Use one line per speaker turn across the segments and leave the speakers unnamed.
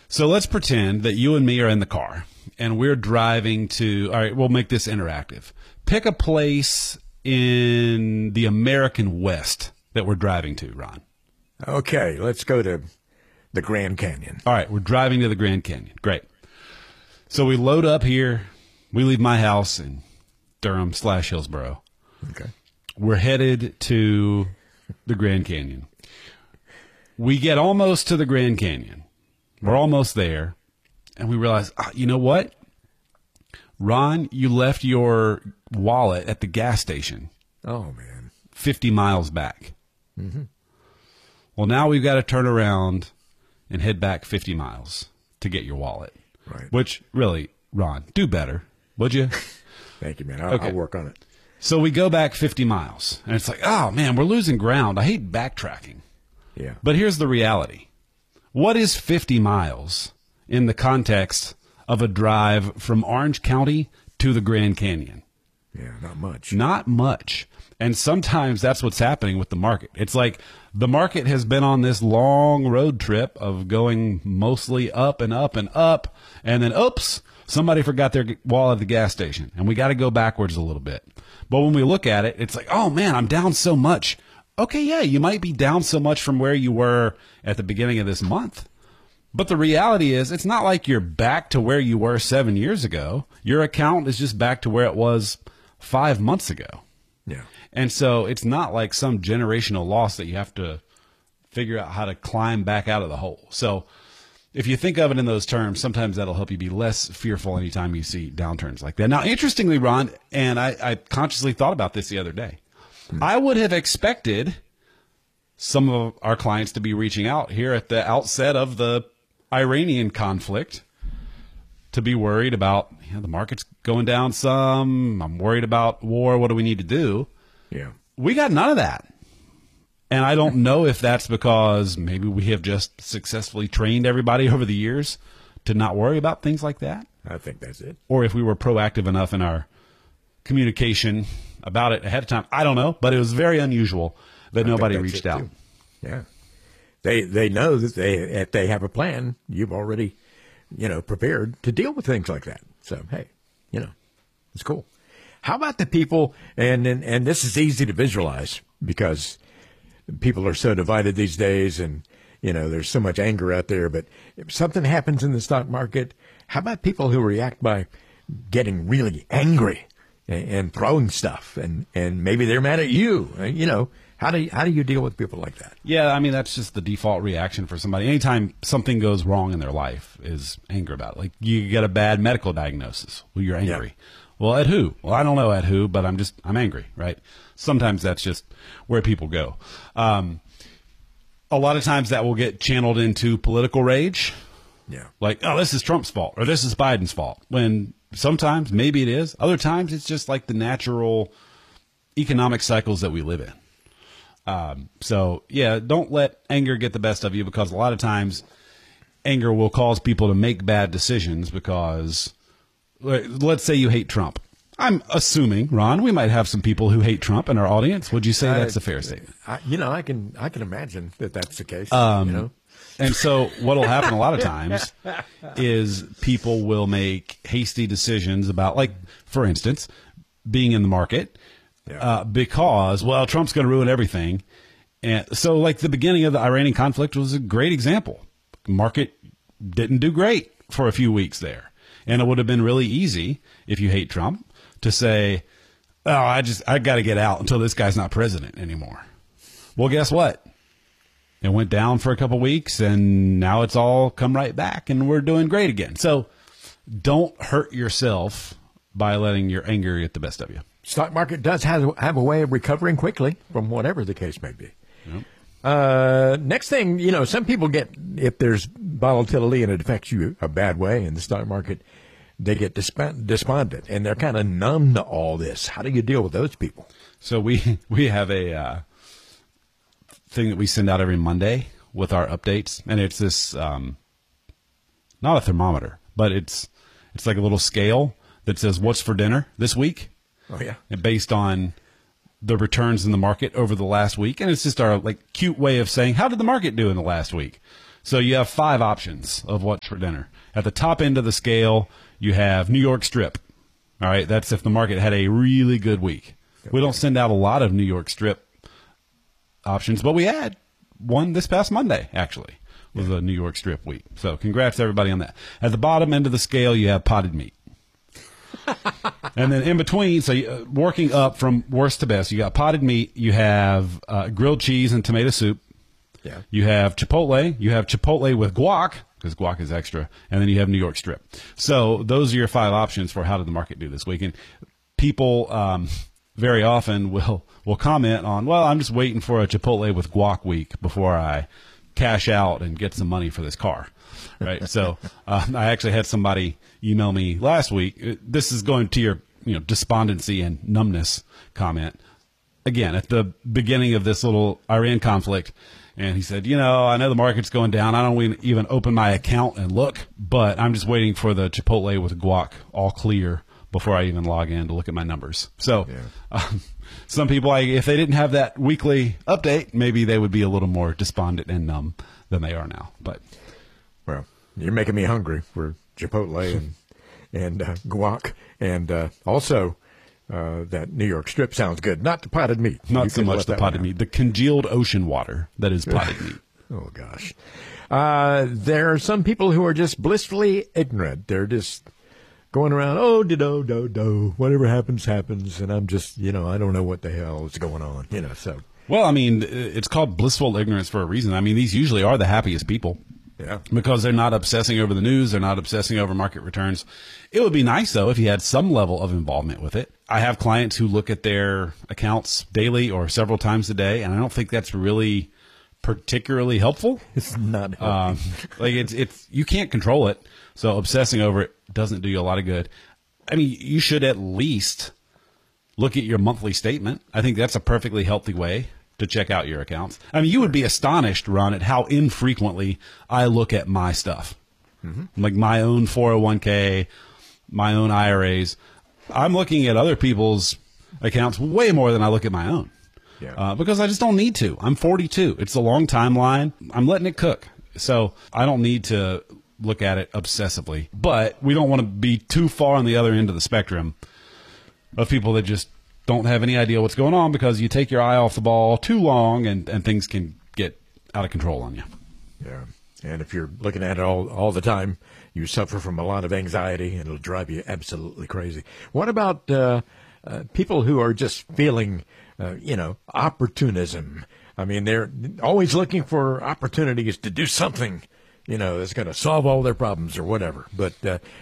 So let's pretend that you and me are in the car and we're driving to, all right, we'll make this interactive. Pick a place in the American West that we're driving to, Ron.
Okay, let's go to the Grand Canyon.
All right, we're driving to the Grand Canyon. Great. So we load up here. We leave my house in Durham/Hillsboro.
Okay.
We're headed to the Grand Canyon. We get almost to the Grand Canyon. We're almost there. And we realize, you know what? Ron, you left your wallet at the gas station.
Oh, man.
50 miles back.
Mm-hmm.
Well, now we've got to turn around and head back 50 miles to get your wallet.
Right.
Which, really, Ron, do better, would you?
Thank you, man. I'll work on it.
So we go back 50 miles, and it's like, oh, man, we're losing ground. I hate backtracking.
Yeah.
But here's the reality. What is 50 miles in the context of a drive from Orange County to the Grand Canyon?
Yeah, not much.
Not much. And sometimes that's what's happening with the market. It's like the market has been on this long road trip of going mostly up and up and up, and then, oops, somebody forgot their wallet at the gas station, and we got to go backwards a little bit. But when we look at it, it's like, oh, man, I'm down so much. Okay, yeah, you might be down so much from where you were at the beginning of this month. But the reality is, it's not like you're back to where you were 7 years ago. Your account is just back to where it was 5 months ago.
Yeah.
And so it's not like some generational loss that you have to figure out how to climb back out of the hole. So if you think of it in those terms, sometimes that'll help you be less fearful anytime you see downturns like that. Now, interestingly, Ron, and I consciously thought about this the other day, I would have expected some of our clients to be reaching out here at the outset of the Iranian conflict to be worried about, the market's going down some. I'm worried about war. What do we need to do?
Yeah.
We got none of that. And I don't know if that's because maybe we have just successfully trained everybody over the years to not worry about things like that.
I think that's it.
Or if we were proactive enough in our communication about it ahead of time. I don't know, but it was very unusual that nobody reached out.
Too. Yeah. They know that if they have a plan, you've already, prepared to deal with things like that. So, hey, it's cool. How about the people, and this is easy to visualize because people are so divided these days and, there's so much anger out there. But if something happens in the stock market, how about people who react by getting really angry and throwing stuff and maybe they're mad at you, How do you deal with people like that?
Yeah, I mean, that's just the default reaction for somebody. Anytime something goes wrong in their life is anger about it. Like you get a bad medical diagnosis. Well, you're angry. Yeah. Well, at who? Well, I don't know at who, but I'm angry, right? Sometimes that's just where people go. A lot of times that will get channeled into political rage.
Yeah.
Like, oh, this is Trump's fault or this is Biden's fault. When sometimes maybe it is. Other times it's just like the natural economic cycles that we live in. So yeah, don't let anger get the best of you because a lot of times anger will cause people to make bad decisions because let's say you hate Trump. I'm assuming, Ron, we might have some people who hate Trump in our audience. Would you say that's a fair statement?
I can imagine that that's the case.
And so what will happen a lot of times is people will make hasty decisions about, like, for instance, being in the market. Yeah. Because, Trump's going to ruin everything. And so, like, the beginning of the Iranian conflict was a great example. Market didn't do great for a few weeks there. And it would have been really easy, if you hate Trump, to say, oh, I got to get out until this guy's not president anymore. Well, guess what? It went down for a couple weeks, and now it's all come right back, and we're doing great again. So don't hurt yourself by letting your anger get the best of you.
Stock market does have a way of recovering quickly from whatever the case may be.
Yep.
Next thing, some people get, if there's volatility and it affects you a bad way in the stock market, they get despondent and they're kind of numb to all this. How do you deal with those people?
So we have a thing that we send out every Monday with our updates, and it's this not a thermometer, but it's like a little scale that says what's for dinner this week.
Oh yeah,
and based on the returns in the market over the last week, and it's just our cute way of saying how did the market do in the last week. So you have 5 options of what's for dinner. At the top end of the scale, you have New York Strip. All right, that's if the market had a really good week. Okay. We don't send out a lot of New York Strip options, but we had one this past Monday, actually, was a New York Strip week. So congrats to everybody on that. At the bottom end of the scale, you have potted meat. And then in between, so working up from worst to best, you got potted meat, you have grilled cheese and tomato soup.
Yeah.
You have Chipotle with guac, because guac is extra, and then you have New York Strip. So those are your 5 options for how did the market do this week. And people very often will comment on, well, I'm just waiting for a Chipotle with guac week before I cash out and get some money for this car. Right. So I actually had somebody email me last week. This is going to your despondency and numbness comment. Again, at the beginning of this little Iran conflict, and he said, I know the market's going down. I don't even open my account and look, but I'm just waiting for the Chipotle with guac all clear before I even log in to look at my numbers. So some people, if they didn't have that weekly update, maybe they would be a little more despondent and numb than they are now. But
well, you're making me hungry for Chipotle and guac, and also that New York Strip sounds good. Not the potted meat.
Not so much the potted meat. The congealed ocean water that is potted meat.
Oh, gosh. There are some people who are just blissfully ignorant. They're just going around, do, whatever happens, happens. And I'm just, I don't know what the hell is going on, so.
Well, I mean, it's called blissful ignorance for a reason. I mean, these usually are the happiest people.
Yeah.
Because they're not obsessing over the news. They're not obsessing over market returns. It would be nice, though, if you had some level of involvement with it. I have clients who look at their accounts daily or several times a day, and I don't think that's really particularly helpful.
It's not helpful.
It's you can't control it, so obsessing over it doesn't do you a lot of good. I mean, you should at least look at your monthly statement. I think that's a perfectly healthy way to check out your accounts. I mean, you would be astonished, Ron, at how infrequently I look at my stuff. Mm-hmm. Like my own 401k, my own IRAs. I'm looking at other people's accounts way more than I look at my own.
Yeah.
Because I just don't need to. I'm 42. It's a long timeline. I'm letting it cook. So I don't need to look at it obsessively. But we don't want to be too far on the other end of the spectrum of people that just don't have any idea what's going on because you take your eye off the ball too long and things can get out of control on you.
Yeah. And if you're looking at it all the time, you suffer from a lot of anxiety and it'll drive you absolutely crazy. What about people who are just feeling, opportunism? I mean, they're always looking for opportunities to do something, that's going to solve all their problems or whatever. But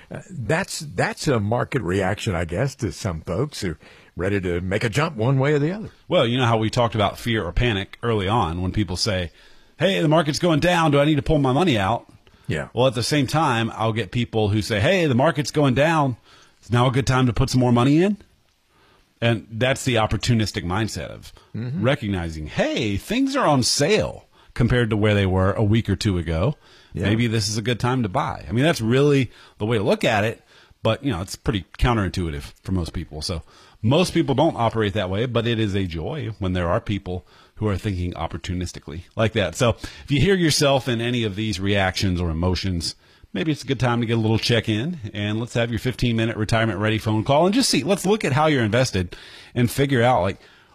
that's a market reaction, I guess, to some folks who ready to make a jump one way or the other.
Well, you know how we talked about fear or panic early on when people say, hey, the market's going down. Do I need to pull my money out?
Yeah.
Well, at the same time, I'll get people who say, hey, the market's going down. It's now a good time to put some more money in. And that's the opportunistic mindset of recognizing, hey, things are on sale compared to where they were a week or two ago. Yeah. Maybe this is a good time to buy. I mean, that's really the way to look at it. But, it's pretty counterintuitive for most people. So most people don't operate that way, but it is a joy when there are people who are thinking opportunistically like that. So if you hear yourself in any of these reactions or emotions, maybe it's a good time to get a little check-in, and let's have your 15-minute retirement-ready phone call and just see. Let's look at how you're invested and figure out,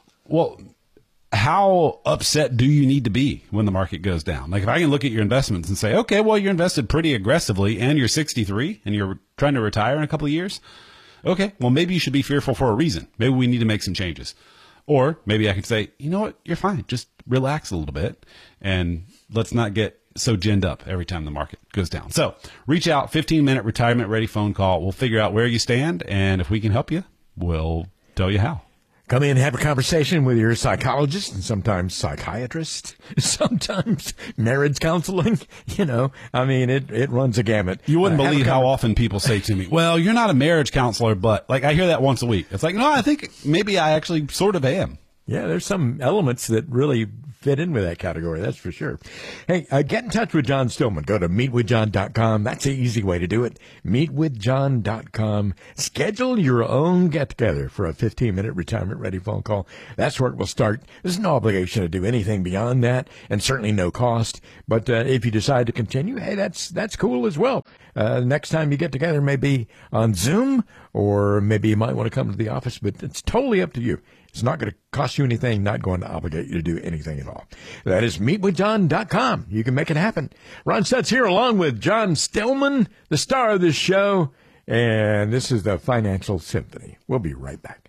how upset do you need to be when the market goes down? Like, if I can look at your investments and say, okay, well, you're invested pretty aggressively and you're 63 and you're trying to retire in a couple of years. Okay, well, maybe you should be fearful for a reason. Maybe we need to make some changes. Or maybe I could say, you know what, you're fine. Just relax a little bit and let's not get so ginned up every time the market goes down. So reach out, 15-minute retirement-ready phone call. We'll figure out where you stand, and if we can help you, we'll tell you how.
Come in and have a conversation with your psychologist and sometimes psychiatrist, sometimes marriage counseling. It runs a gamut.
You wouldn't believe how often people say to me, well, you're not a marriage counselor, but I hear that once a week. It's like, no, I think maybe I actually sort of am.
Yeah, there's some elements that really fit in with that category, that's for sure. Hey, get in touch with John Stillman. Go to meetwithjohn.com. That's the easy way to do it. Meetwithjohn.com. Schedule your own get-together for a 15-minute retirement-ready phone call. That's where it will start. There's no obligation to do anything beyond that, and certainly no cost. But if you decide to continue, hey, that's cool as well. Next time you get together, maybe on Zoom, or maybe you might want to come to the office, but it's totally up to you. It's not going to cost you anything, not going to obligate you to do anything at all. That is meetwithjohn.com. You can make it happen. Ron Stutz here along with John Stillman, the star of this show, and this is the Financial Symphony. We'll be right back.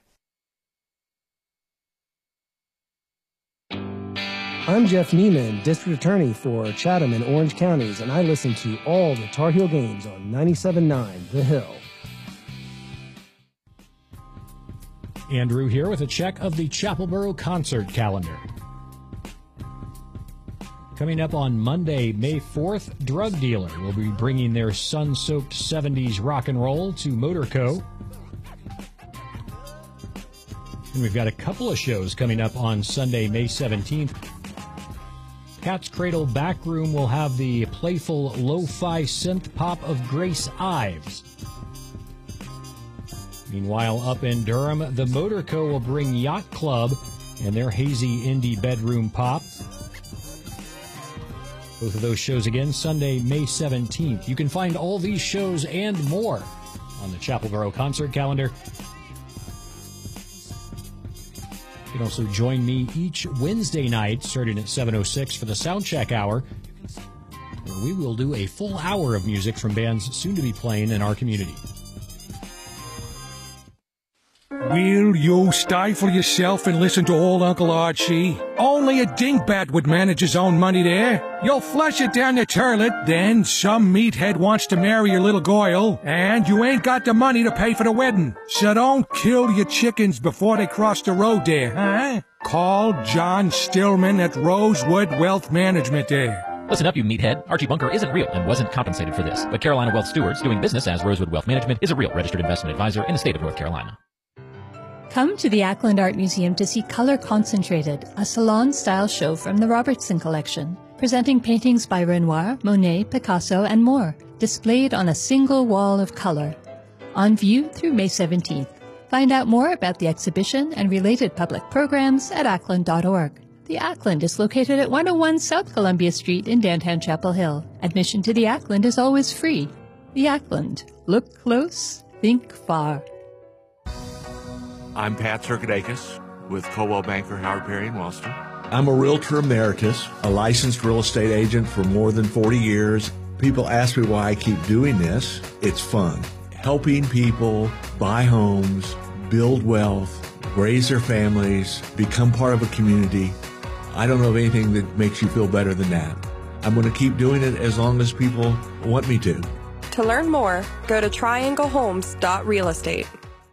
I'm Jeff Neiman, District Attorney for Chatham and Orange Counties, and I listen to all the Tar Heel games on 97.9 The Hill.
Andrew here with a check of the Chapelboro concert calendar. Coming up on Monday, May 4th, Drug Dealer will be bringing their sun-soaked 70s rock and roll to Motorco. And we've got a couple of shows coming up on Sunday, May 17th. Cat's Cradle Backroom will have the playful lo-fi synth pop of Grace Ives. Meanwhile, up in Durham, the Motorco will bring Yacht Club and their hazy indie bedroom pop. Both of those shows again, Sunday, May 17th. You can find all these shows and more on the Chapelboro concert calendar. You can also join me each Wednesday night, starting at 7:06 for the Soundcheck Hour, where we will do a full hour of music from bands soon to be playing in our community.
Will you stifle yourself and listen to old Uncle Archie? Only a dingbat would manage his own money there. You'll flush it down the toilet, then some meathead wants to marry your little Goyle, and you ain't got the money to pay for the wedding. So don't kill your chickens before they cross the road there, huh? Call John Stillman at Rosewood Wealth Management there.
Listen up, you meathead. Archie Bunker isn't real and wasn't compensated for this. But Carolina Wealth Stewards, doing business as Rosewood Wealth Management, is a real registered investment advisor in the state of North Carolina.
Come to the Ackland Art Museum to see Color Concentrated, a salon-style show from the Robertson Collection, presenting paintings by Renoir, Monet, Picasso, and more, displayed on a single wall of color. On view through May 17th. Find out more about the exhibition and related public programs at ackland.org. The Ackland is located at 101 South Columbia Street in downtown Chapel Hill. Admission to the Ackland is always free. The Ackland. Look close, think far.
I'm Pat Circadakis with Coldwell Banker Howard Perry in Wellston.
I'm a realtor emeritus, a licensed real estate agent for more than 40 years. People ask me why I keep doing this. It's fun. Helping people buy homes, build wealth, raise their families, become part of a community. I don't know of anything that makes you feel better than that. I'm going to keep doing it as long as people want me to.
To learn more, go to trianglehomes.realestate.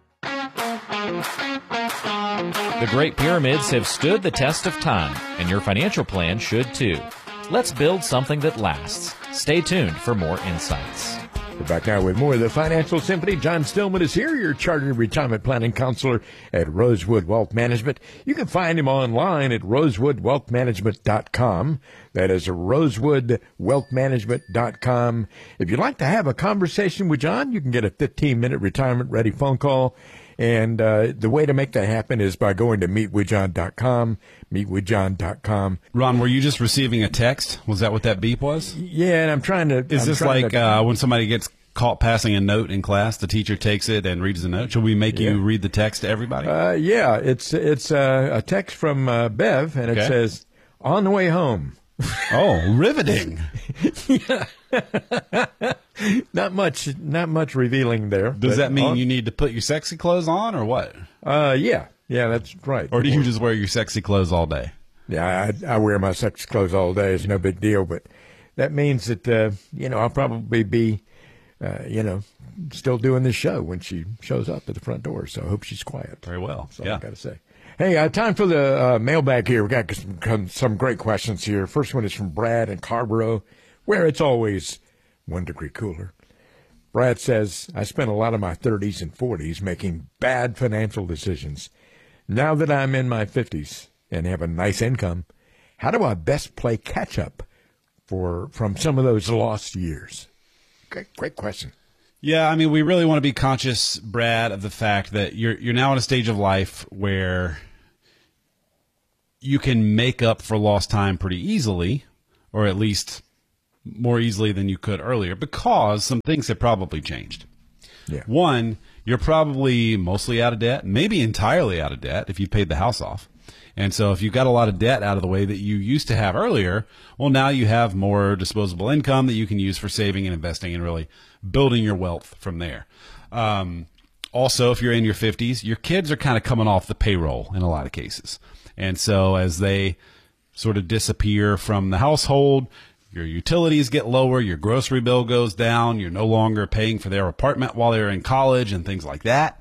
The Great Pyramids have stood the test of time, and your financial plan should too. Let's build something that lasts. Stay tuned for more insights.
We're back now with more of the Financial Symphony. John Stillman is here, your chartered retirement planning counselor at Rosewood Wealth Management. You can find him online at rosewoodwealthmanagement.com. That is rosewoodwealthmanagement.com. If you'd like to have a conversation with John, you can get a 15-minute retirement-ready phone call. And the way to make that happen is by going to meetwithjohn.com, meetwithjohn.com.
Ron, were you just receiving a text? Was that what that beep was?
Yeah, and I'm trying to...
Is this like when somebody gets caught passing a note in class, the teacher takes it and reads the note? Should we make you read the text to everybody?
Yeah, it's a text from Bev, and it says, on the way home.
Oh, riveting.
Yeah. Not much revealing there.
Does that mean you need to put your sexy clothes on or what?
Yeah, that's right.
Or do you just wear your sexy clothes all day?
Yeah, I wear my sexy clothes all day. It's no big deal, but that means that, I'll probably be, still doing this show when she shows up at the front door. So I hope she's quiet.
Very well.
That's all I got to say. Hey, time for the mailbag here. We got some great questions here. First one is from Brad in Carborough, where it's always 1 degree cooler. Brad says, I spent a lot of my 30s and 40s making bad financial decisions. Now that I'm in my 50s and have a nice income, how do I best play catch up from some of those lost years? Great question.
Yeah, I mean, we really want to be conscious, Brad, of the fact that you're now in a stage of life where you can make up for lost time pretty easily, or at least more easily than you could earlier, because some things have probably changed.
Yeah.
One, you're probably mostly out of debt, maybe entirely out of debt if you paid the house off. And so if you got a lot of debt out of the way that you used to have earlier, well, now you have more disposable income that you can use for saving and investing and really building your wealth from there. Also, if you're in your 50s, your kids are kind of coming off the payroll in a lot of cases. And so as they sort of disappear from the household, your utilities get lower, your grocery bill goes down, you're no longer paying for their apartment while they're in college and things like that.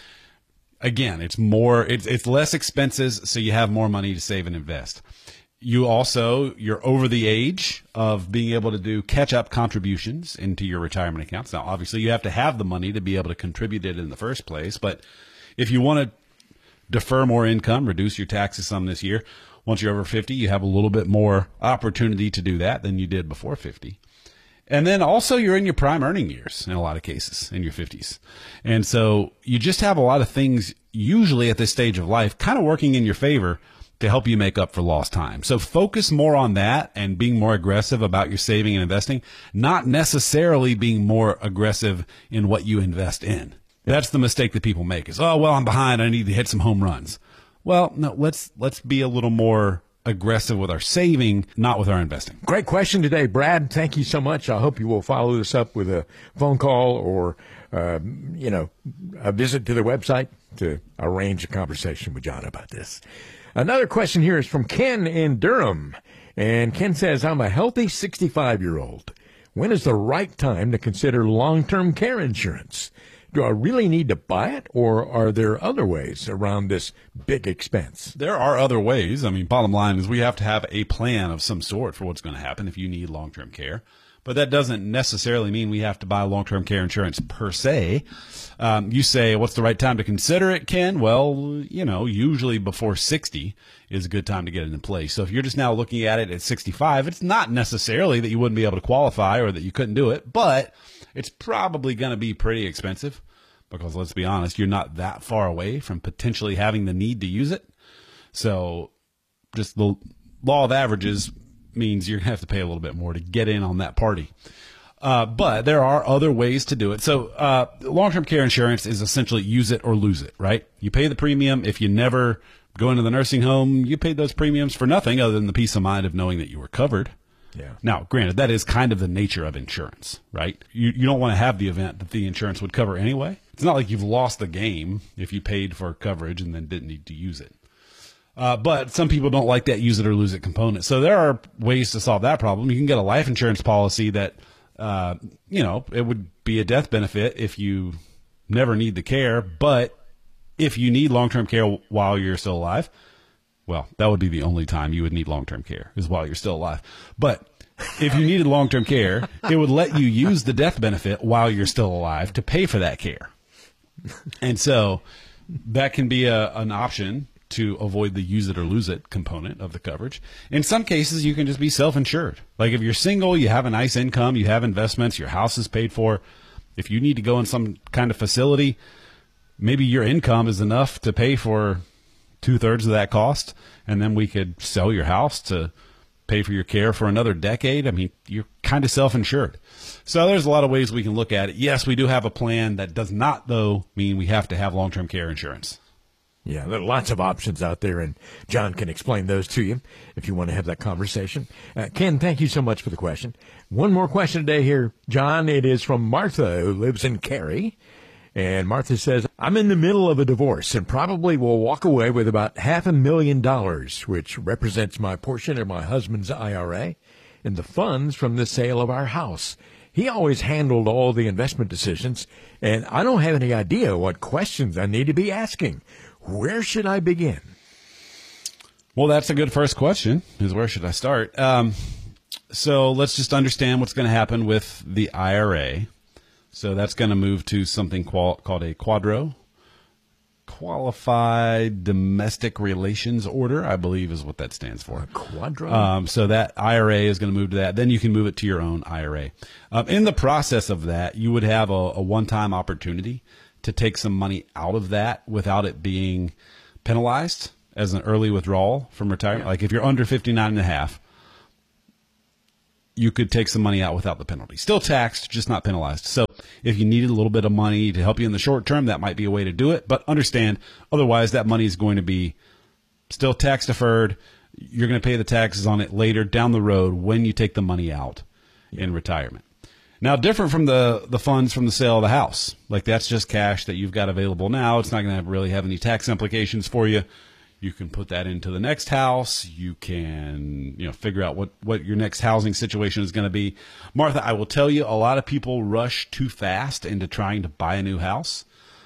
Again, it's less expenses, so you have more money to save and invest. You're over the age of being able to do catch-up contributions into your retirement accounts. Now, obviously, you have to have the money to be able to contribute it in the first place, but if you want to defer more income, reduce your taxes some this year, once you're over 50, you have a little bit more opportunity to do that than you did before 50. And then also you're in your prime earning years in a lot of cases in your 50s. And so you just have a lot of things usually at this stage of life kind of working in your favor to help you make up for lost time. So focus more on that and being more aggressive about your saving and investing, not necessarily being more aggressive in what you invest in. That's the mistake that people make is, oh, well, I'm behind. I need to hit some home runs. Well, no, let's be a little more aggressive with our saving, not with our investing.
Great question today, Brad. Thank you so much. I hope you will follow this up with a phone call or, a visit to the website to arrange a conversation with John about this. Another question here is from Ken in Durham. And Ken says, I'm a healthy 65-year-old. When is the right time to consider long-term care insurance? Do I really need to buy it, or are there other ways around this big expense?
There are other ways. I mean, bottom line is we have to have a plan of some sort for what's going to happen if you need long-term care. But that doesn't necessarily mean we have to buy long-term care insurance per se. You say, what's the right time to consider it, Ken? Well, usually before 60 is a good time to get it in place. So if you're just now looking at it at 65, it's not necessarily that you wouldn't be able to qualify or that you couldn't do it, but it's probably going to be pretty expensive because, let's be honest, you're not that far away from potentially having the need to use it. So just the law of averages means you're going to have to pay a little bit more to get in on that party. But there are other ways to do it. So long-term care insurance is essentially use it or lose it, right? You pay the premium. If you never go into the nursing home, you paid those premiums for nothing other than the peace of mind of knowing that you were covered.
Yeah.
Now, granted, that is kind of the nature of insurance, right? You don't want to have the event that the insurance would cover anyway. It's not like you've lost the game if you paid for coverage and then didn't need to use it. But some people don't like that use it or lose it component. So there are ways to solve that problem. You can get a life insurance policy that, it would be a death benefit if you never need the care. But if you need long-term care while you're still alive, well, that would be the only time you would need long-term care is while you're still alive. But if you needed long-term care, it would let you use the death benefit while you're still alive to pay for that care. And so that can be an option to avoid the use it or lose it component of the coverage. In some cases, you can just be self-insured. Like if you're single, you have a nice income, you have investments, your house is paid for. If you need to go in some kind of facility, maybe your income is enough to pay for 2/3 of that cost, and then we could sell your house to pay for your care for another decade. I mean, you're kind of self-insured. So there's a lot of ways we can look at it. Yes, we do have a plan. That does not, though, mean we have to have long-term care insurance.
Yeah, there are lots of options out there, and John can explain those to you if you want to have that conversation. Ken, thank you so much for the question. One more question today here, John. It is from Martha, who lives in Cary. And Martha says, I'm in the middle of a divorce and probably will walk away with about $500,000, which represents my portion of my husband's IRA and the funds from the sale of our house. He always handled all the investment decisions, and I don't have any idea what questions I need to be asking. Where should I begin?
Well, that's a good first question, is where should I start? So let's just understand what's going to happen with the IRA. So that's going to move to something called a QDRO. Qualified Domestic Relations Order, I believe is what that stands for.
Quadro.
So that IRA is going to move to that. Then you can move it to your own IRA. In the process of that, you would have a one-time opportunity to take some money out of that without it being penalized as an early withdrawal from retirement. Yeah. Like if you're under 59 and a half, you could take some money out without the penalty. Still taxed, just not penalized. So if you needed a little bit of money to help you in the short term, that might be a way to do it. But understand, otherwise that money is going to be still tax deferred. You're going to pay the taxes on it later down the road when you take the money out in retirement. Now, different from the funds from the sale of the house. Like that's just cash that you've got available now. It's not going to really have any tax implications for you. You can put that into the next house. You can, figure out what your next housing situation is going to be. Martha, I will tell you, a lot of people rush too fast into trying to buy a new house.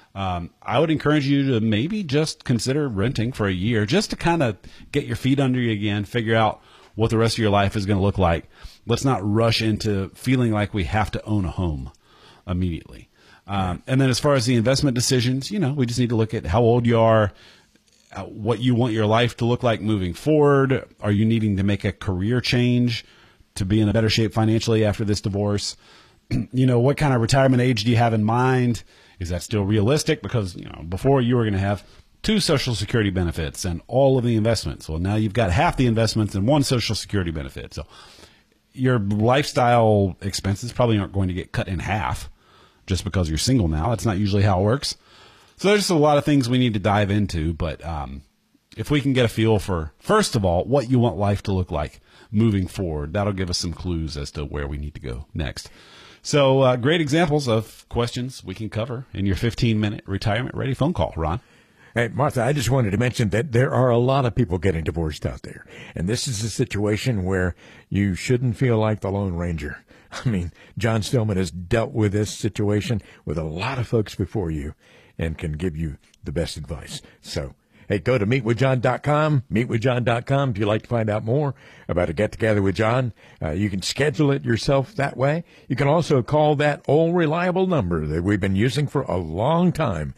I would encourage you to maybe just consider renting for a year just to kind of get your feet under you again, figure out what the rest of your life is going to look like. Let's not rush into feeling like we have to own a home immediately. And then as far as the investment decisions, we just need to look at how old you are, what you want your life to look like moving forward. Are you needing to make a career change to be in a better shape financially after this divorce? What kind of retirement age do you have in mind? Is that still realistic? Because, before you were going to have 2 Social Security benefits and all of the investments. Well, now you've got half the investments and 1 Social Security benefit. So your lifestyle expenses probably aren't going to get cut in half just because you're single now. That's not usually how it works. So there's just a lot of things we need to dive into, but if we can get a feel for, first of all, what you want life to look like moving forward, that'll give us some clues as to where we need to go next. So great examples of questions we can cover in your 15-minute retirement-ready phone call. Ron?
Hey, Martha, I just wanted to mention that there are a lot of people getting divorced out there, and this is a situation where you shouldn't feel like the Lone Ranger. I mean, John Stillman has dealt with this situation with a lot of folks before you, and can give you the best advice. So, hey, go to meetwithjohn.com, meetwithjohn.com if you'd like to find out more about a get-together with John. You can schedule it yourself that way. You can also call that old reliable number that we've been using for a long time,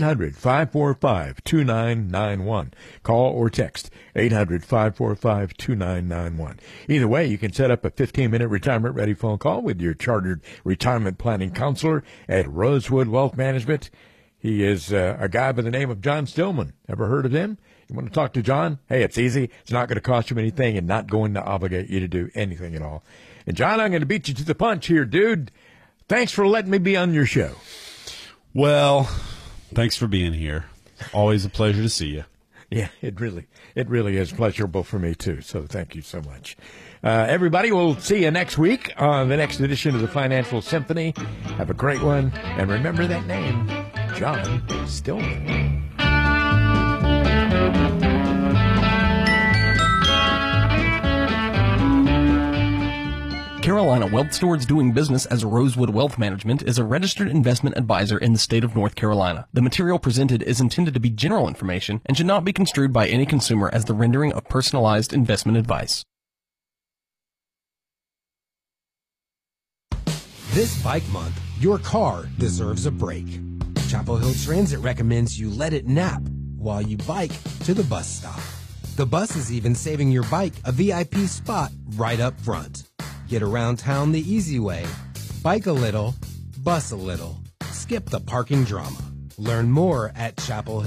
800-545-2991. Call or text 800-545-2991. Either way, you can set up a 15-minute retirement-ready phone call with your chartered retirement planning counselor at Rosewood Wealth Management. He is a guy by the name of John Stillman. Ever heard of him? You want to talk to John? Hey, it's easy. It's not going to cost you anything and not going to obligate you to do anything at all. And, John, I'm going to beat you to the punch here, dude. Thanks for letting me be on your show.
Well, thanks for being here. Always a pleasure to see you.
Yeah, it really is pleasurable for me, too. So thank you so much. Everybody, we'll see you next week on the next edition of the Financial Symphony. Have a great one. And remember that name, John Stillman.
Carolina Wealth Stewards doing business as Rosewood Wealth Management is a registered investment advisor in the state of North Carolina. The material presented is intended to be general information and should not be construed by any consumer as the rendering of personalized investment advice.
This bike month, your car deserves a break. Chapel Hill Transit recommends you let it nap while you bike to the bus stop. The bus is even saving your bike a VIP spot right up front. Get around town the easy way. Bike a little, bus a little. Skip the parking drama. Learn more at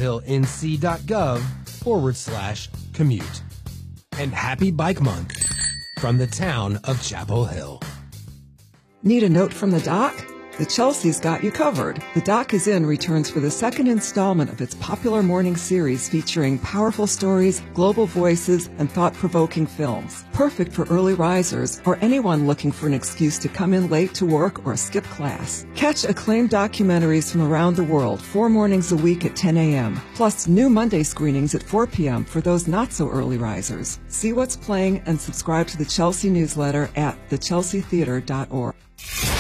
chapelhillnc.gov/commute. And happy Bike Month from the town of Chapel Hill.
Need a note from the doc? The Chelsea's got you covered. The Doc Is In returns for the second installment of its popular morning series featuring powerful stories, global voices, and thought-provoking films. Perfect for early risers or anyone looking for an excuse to come in late to work or skip class. Catch acclaimed documentaries from around the world 4 mornings a week at 10 a.m., plus new Monday screenings at 4 p.m. for those not-so-early risers. See what's playing and subscribe to the Chelsea newsletter at thechelseatheater.org.